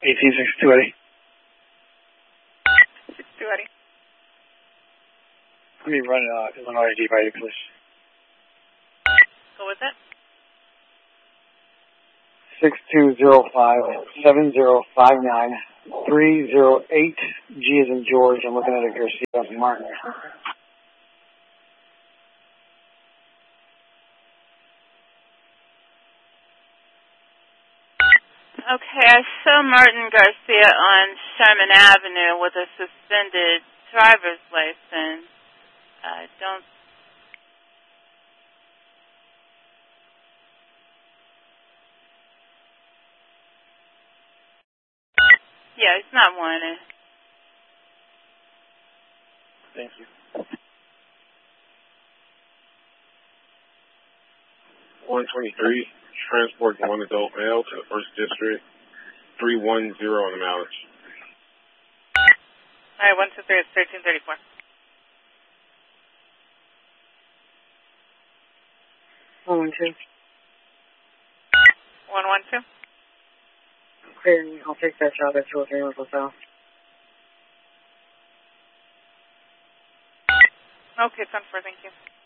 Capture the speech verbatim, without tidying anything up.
eighteen sixty-two Eddie. sixty-two Eddie. Let me run uh, Illinois I D by you, please. Go with it. six two zero five, seven zero five nine, three zero eight. G is in George. I'm looking at a Garcia Martin. Okay, I saw Martin Garcia on Sherman Avenue with a suspended driver's license. I uh, don't... Yeah, he's not wanted. Thank you. one twenty-three, transport one adult male to the first district, three one zero on the mileage. All right, one two three, it's thirteen thirty-four. one one two. one one two. Okay, I'll take that job at two oh three North South. Okay, ten four, thank you.